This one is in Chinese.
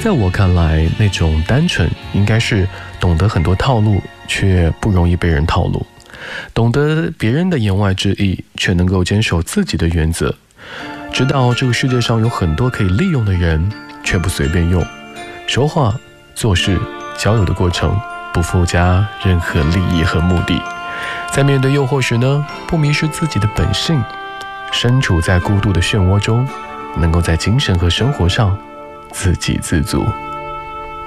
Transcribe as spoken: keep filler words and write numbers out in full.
在我看来，那种单纯应该是懂得很多套路，却不容易被人套路，懂得别人的言外之意，却能够坚守自己的原则，知道这个世界上有很多可以利用的人，却不随便用，说话做事交友的过程不附加任何利益和目的，在面对诱惑时呢，不迷失自己的本性，身处在孤独的漩涡中，能够在精神和生活上自给自足。